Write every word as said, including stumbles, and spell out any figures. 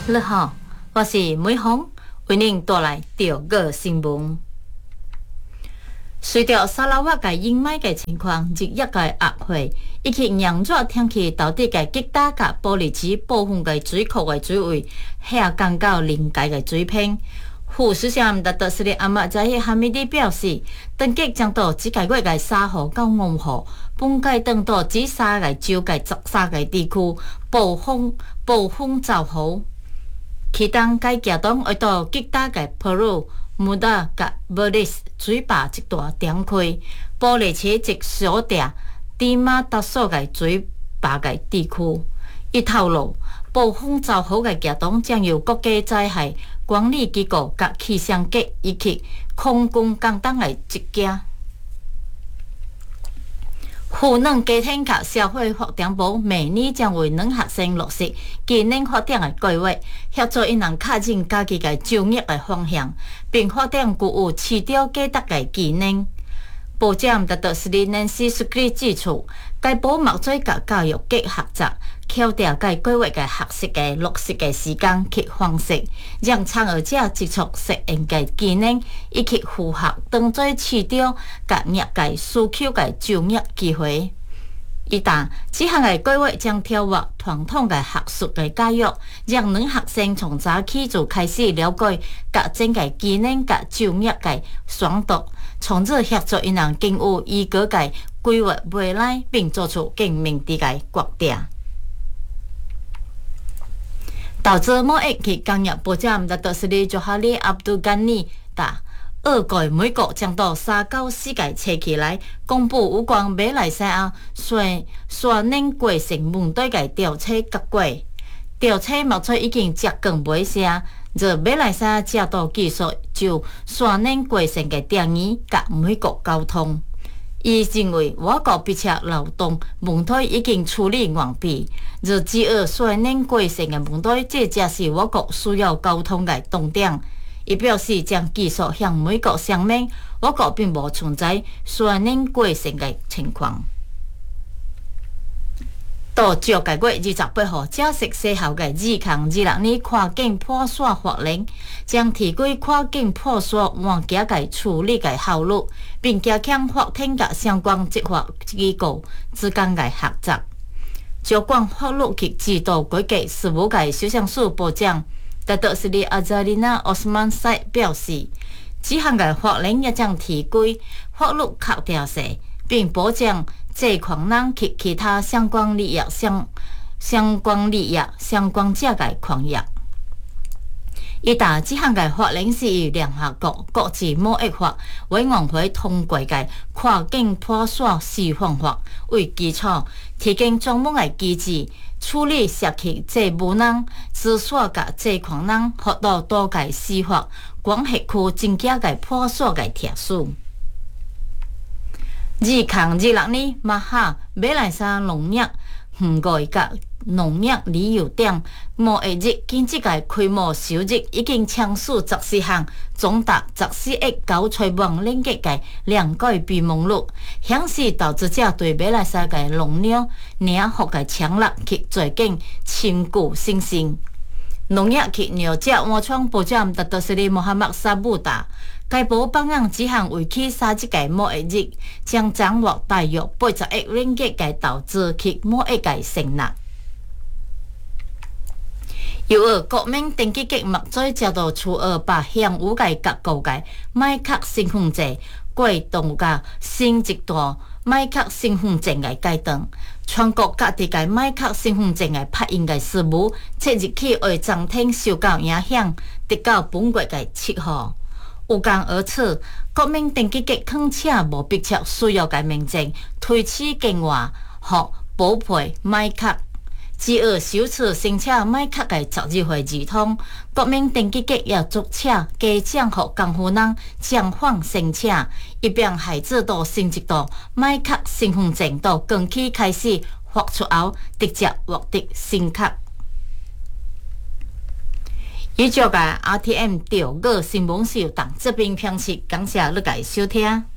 你好，我是美芳，为您带来钓个新闻。随着沙拉越嘅阴霾嘅情况日益嘅恶化，以及炎热天气导致嘅极大嘅玻璃池部分嘅水库嘅水位下降到临界嘅水平。副首相达德斯里阿马扎希哈米蒂表示，登记将到只个月嘅三号到五号，本届等到只三个州嘅十三个地区暴风暴风骤雨。其中，该行动会到极大嘅普鲁、穆达甲伯利斯水坝一大点开，玻璃车直所定迪马达索嘅水坝嘅地区。伊透露，暴风骤雨嘅行动将由国家灾害管理机构甲气象局以及空军工党来执行。湖南家庭及社会发展部明年将为两学生落实技能发展的规划，协助因人确认家己的就业的方向，并发展具有市场价值的技能。部长达德斯里南西苏克里指出，该部目做甲教育局合作，敲定该规划的学习的落实的时间及方式，让参与者接触适应的技能，以及符合当做市场甲业界需求的就业机会。一旦这项的规划将跳跃传统的学术的教育，让两学生从早起就开始了解甲整个技能甲就业的选读，从此协助因人更有依据的规划未来，并做出更明智的决定。投资贸易及工业部长达德斯里佐哈里阿卜杜甘尼达。二季美国将到三到四个星期来公布有关马来西亚选选能过剩问题的调查结果。调查目前已经接近尾声，则马来西亚制度技术就选能过剩的定义甲美国沟通。伊认为我国迫切劳动问题已经处理完毕，而只有选能过剩的问题，这才是我国需要沟通的重点。伊表示，将技术向美国上面，我国并无存在选能过剩的情况。到九个月二十八号正式生效的二零二六年跨境破线法令，将提高跨境破线案件的处理的效率，并加强法庭甲相关执法机构之间的合作。主管法律及制度改革事务的首相署部长达德斯里阿扎里纳奥斯曼塞表示，这项的法令也将提高法律确定性，并保障借款人及其他相关利益相相关利益相关者的权益。伊答这项的法令是由联合国国际贸易法委员会通过的跨境破线释放法为基础，提供专门的机制。处理涉及债务人、资产甲借款人获得多界司法管辖区增加的破损的条数。二零二六年马哈马来西亚农业渔业甲农业旅游点贸易日经济的开幕首日已经签署十四项总达十四亿九千万令吉的两改备忘录，显示投资者对马来西亚的农业领域的强力及最近深具信心。农业及鸟只安全部长达德斯里穆罕默沙布达，该部榜样这项为期三日的贸易日，将掌握大约八十亿令吉的投资及贸易的承纳。由于国民登记局目前接到初二把向有界甲高界麦克身份证过动甲新一段麦克身份证的阶段，全国各地的麦克身份证的拍印的事务，即日起会暂停受到影响，直到本月的七号。有鉴而此，国民登记局恳请无迫切需要的民众推迟更换或补配麦克。只要首次申请麦克的十日会儿通，国民登记局也逐且加奖予工户人将放申请，以便孩子到新一度麦克身份证到更期开始发出后，直接获得新卡。以上个 R T M 钓鱼新闻是由党这边评述，感谢你的收听。